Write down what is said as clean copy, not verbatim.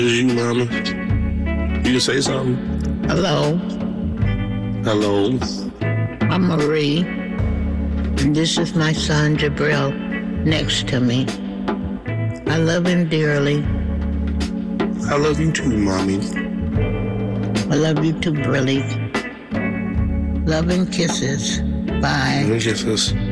Is you, mama? You can say something. Hello, Hello. I'm Marie, and this is my son Jabril next to me. I love him dearly. I love you too, mommy. I love you too, Brilly. Love and kisses. Bye. Kisses.